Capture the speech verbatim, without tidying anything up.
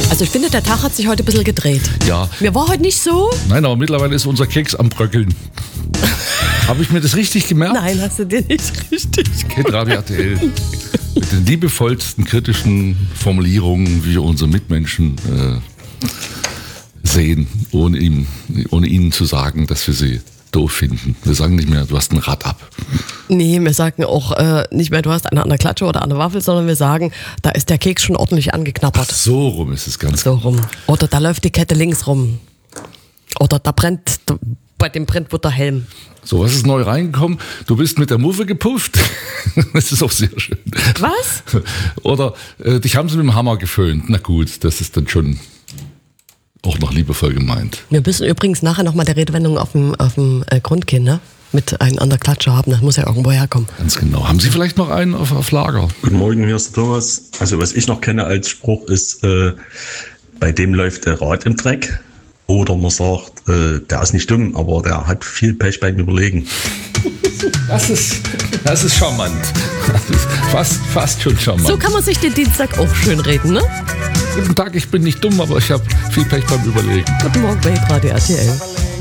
Also ich finde, der Tag hat sich heute ein bisschen gedreht. Ja. Mir war heute nicht so. Nein, aber mittlerweile ist unser Keks am Bröckeln. Habe ich mir das richtig gemerkt? Nein, hast du dir nicht richtig Hit Radio R T L. Mit den liebevollsten kritischen Formulierungen, wie wir unsere Mitmenschen äh, sehen, ohne, ihm, ohne ihnen zu sagen, dass wir sie doof finden. Wir sagen nicht mehr, du hast ein Rad ab. Nee, wir sagen auch äh, nicht mehr, du hast eine an der Klatsche oder an der Waffel, sondern wir sagen, da ist der Keks schon ordentlich angeknabbert. Ach, so rum ist es ganz So rum. Oder da läuft die Kette links rum. Oder da brennt, bei dem brennt wird der Helm. So, was ist neu reingekommen? Du bist mit der Muffe gepufft. Das ist auch sehr schön. Was? Oder äh, dich haben sie mit dem Hammer geföhnt. Na gut, das ist dann schon auch noch liebevoll gemeint. Wir müssen übrigens nachher nochmal der Redewendung auf dem, auf dem äh, Grund gehen, ne? Mit einem an der Klatsche haben, das muss ja irgendwo herkommen. Ganz genau. Haben Sie vielleicht noch einen auf, auf Lager? Guten Morgen, hier ist der Thomas. Also was ich noch kenne als Spruch ist, äh, bei dem läuft der Rad im Dreck. Oder man sagt, äh, der ist nicht dumm, aber der hat viel Pech beim Überlegen. Das ist, das ist charmant. Das ist fast, fast schon charmant. So kann man sich den Dienstag auch schön reden, ne? Guten Tag, ich bin nicht dumm, aber ich habe viel Pech beim Überlegen. Guten Morgen bei Radio R T L.